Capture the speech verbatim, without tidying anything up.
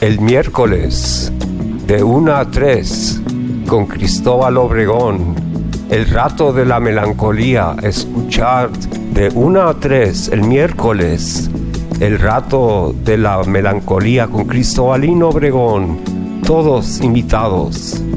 el miércoles de una a tres con Cristóbal Obregón. El rato de la melancolía, escuchar de una a tres el miércoles. El rato de la melancolía con Cristobalino Obregón. Todos invitados.